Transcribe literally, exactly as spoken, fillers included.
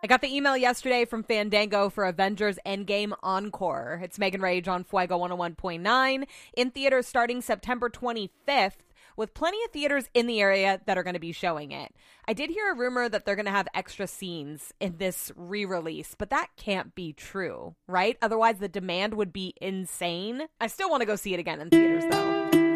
I got the email yesterday from Fandango for Avengers Endgame Encore. It's Megan Rage on Fuego one oh one point nine in theaters starting September twenty-fifth, with plenty of theaters in the area that are going to be showing it. I did hear a rumor that they're going to have extra scenes in this re-release, but that can't be true, right? Otherwise, the demand would be insane. I still want to go see it again in theaters, though.